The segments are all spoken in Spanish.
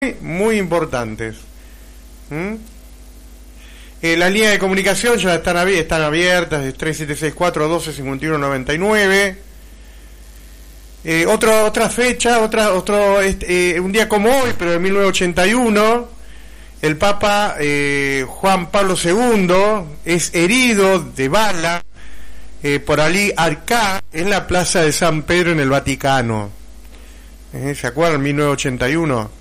muy importantes. Las líneas de comunicación ya están abiertas, de 3764-1251-99. Otra fecha, un día como hoy, pero de 1981, el Papa Juan Pablo II es herido de bala por Ali Arcá en la Plaza de San Pedro en el Vaticano. ¿Se acuerdan? 1981.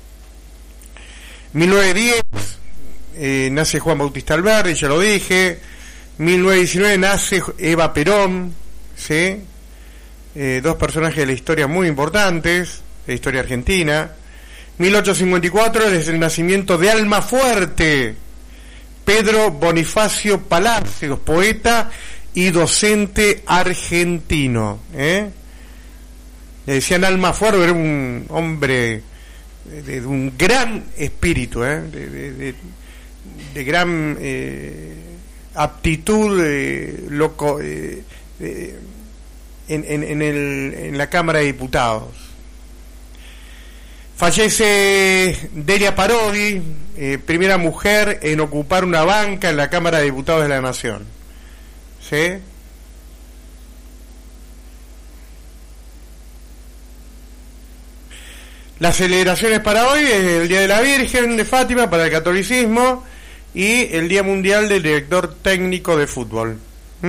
1910 nace Juan Bautista Alberdi, ya lo dije. 1919 nace Eva Perón, ¿sí? Dos personajes de la historia muy importantes, de la historia argentina. 1854 es el nacimiento de Almafuerte, Pedro Bonifacio Palacios, poeta y docente argentino. Le decían Almafuerte, era un hombre de un gran espíritu, de gran aptitud, en la Cámara de Diputados. Fallece Delia Parodi, primera mujer en ocupar una banca en la Cámara de Diputados de la Nación. ¿Sí? Las celebraciones para hoy es el Día de la Virgen de Fátima para el catolicismo y el Día Mundial del Director Técnico de Fútbol.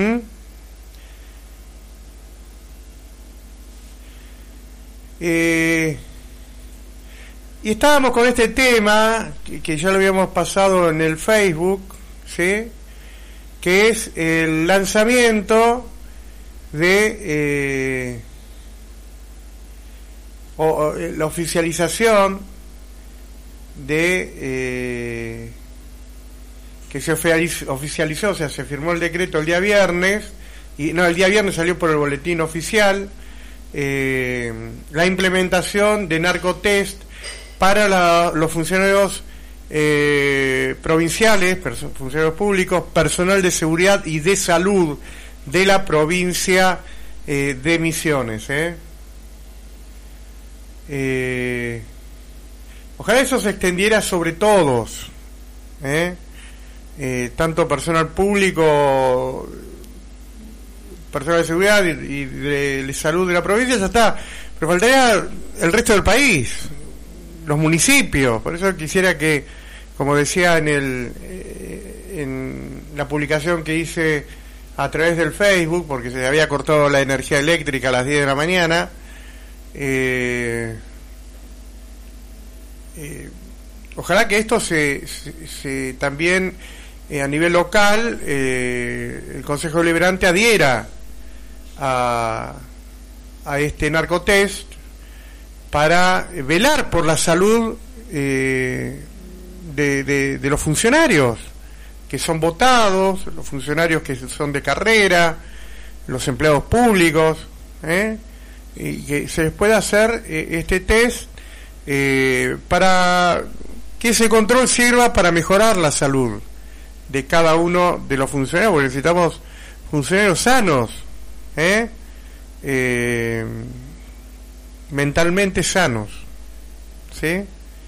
Y estábamos con este tema que ya lo habíamos pasado en el Facebook, ¿sí? Que es el lanzamiento de la oficialización de que se oficializó, o sea, se firmó el decreto el día viernes, el día viernes salió por el boletín oficial, la implementación de narcotest para los funcionarios provinciales, funcionarios públicos, personal de seguridad y de salud de la provincia de Misiones. Ojalá eso se extendiera sobre todos, tanto personal público, personal de seguridad y de salud de la provincia, ya está, pero faltaría el resto del país, los municipios. Por eso quisiera que, como decía en la publicación que hice a través del Facebook, porque se había cortado la energía eléctrica a las 10 de la mañana, ojalá que esto se también a nivel local, el Consejo Deliberante adhiera a este narcotest para velar por la salud de los funcionarios que son votados, los funcionarios que son de carrera, los empleados públicos, y que se les pueda hacer este test para que ese control sirva para mejorar la salud de cada uno de los funcionarios, porque necesitamos funcionarios sanos, mentalmente sanos, ¿sí?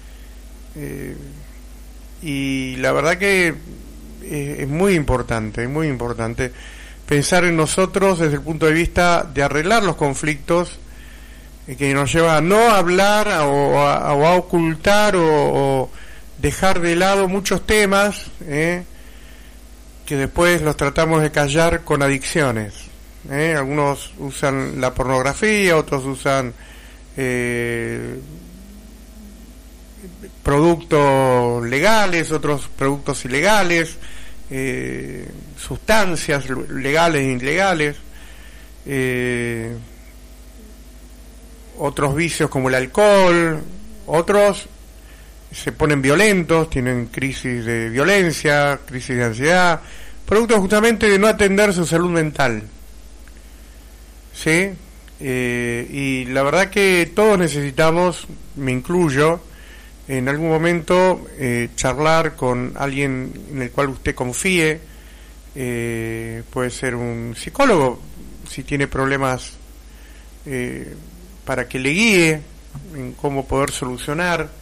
Y la verdad que es muy importante pensar en nosotros desde el punto de vista de arreglar los conflictos que nos lleva a no hablar o a ocultar o dejar de lado muchos temas que después los tratamos de callar con adicciones. Algunos usan la pornografía, otros usan productos legales, otros productos ilegales, sustancias legales e ilegales, otros vicios como el alcohol, otros se ponen violentos, tienen crisis de violencia, crisis de ansiedad, producto justamente de no atender su salud mental, ¿sí? Y la verdad que todos necesitamos, me incluyo, en algún momento charlar con alguien en el cual usted confíe, puede ser un psicólogo, si tiene problemas, para que le guíe en cómo poder solucionar